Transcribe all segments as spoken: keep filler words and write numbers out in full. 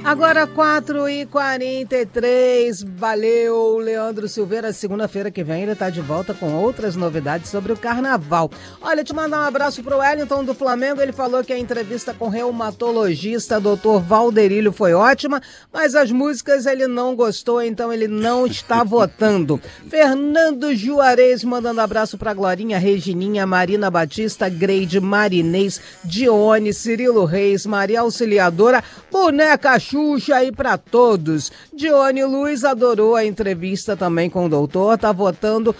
Agora quatro e quarenta e três, valeu, Leandro Silveira. Segunda-feira que vem ele tá de volta com outras novidades sobre o carnaval. Olha, te mandar um abraço pro Wellington do Flamengo, ele falou que a entrevista com o reumatologista doutor Valderílio foi ótima, mas as músicas ele não gostou, então ele não está votando. Fernando Juarez mandando abraço pra Glorinha, Regininha, Marina Batista, Greide Marinês, Dione, Cirilo Reis, Maria Auxiliadora, Boneca Xuxa aí pra todos. Dione Luiz adorou a entrevista também com o doutor, tá votando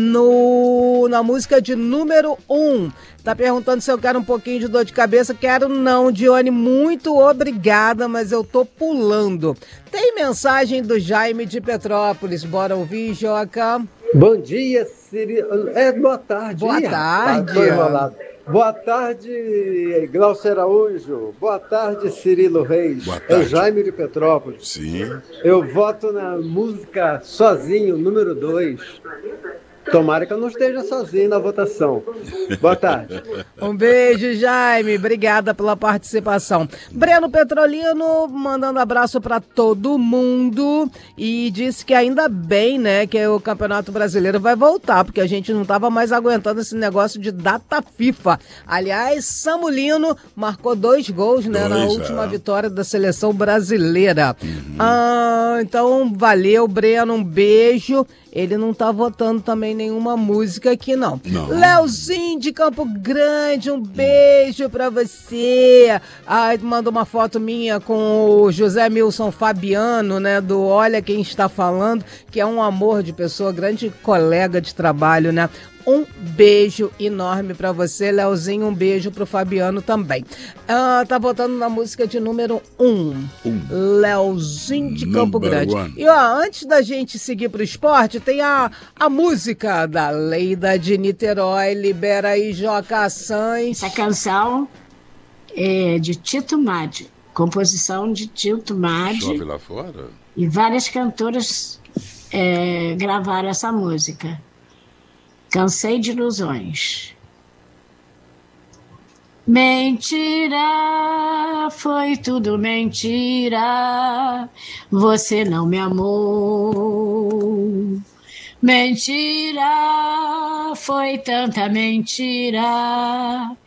no, na música de número um. Tá perguntando se eu quero um pouquinho de dor de cabeça. Quero não, Dione, muito obrigada, mas eu tô pulando. Tem mensagem do Jaime de Petrópolis, bora ouvir, Joca? Bom dia, Cirilo. É, boa tarde. Boa tarde. Tô enrolado. Boa tarde, Glaucio Araújo. Boa tarde, Cirilo Reis. Boa tarde. É o Jaime de Petrópolis. Sim. Eu voto na música Sozinho, número dois. Tomara que eu não esteja sozinho na votação. Boa tarde. Um beijo, Jaime. Obrigada pela participação. Breno Petrolino mandando abraço para todo mundo e disse que ainda bem, né, que o Campeonato Brasileiro vai voltar, porque a gente não estava mais aguentando esse negócio de data FIFA. Aliás, Samulino marcou dois gols, né, dois, na última é. vitória da seleção brasileira. Uhum. Ah, então, valeu, Breno, um beijo. Ele não tá votando também nenhuma música aqui, não. não. Leozinho de Campo Grande, um beijo pra você. Ai, mandou uma foto minha com o José Milson Fabiano, né, do Olha Quem Está Falando, que é um amor de pessoa, grande colega de trabalho, né? Um beijo enorme pra você, Leozinho. Um beijo pro Fabiano também. Ah, tá votando na música de número um. um. Leozinho de Campo Number Grande. One. E ó, antes da gente seguir pro esporte, tem a, a música da Leida de Niterói. Libera aí, Joca Sainz. Essa canção é de Tito Madi. Composição de Tito Madi. Chove lá fora? E várias cantoras é, gravaram essa música. Cansei de ilusões. Mentira, foi tudo mentira. Você não me amou. Mentira, foi tanta mentira.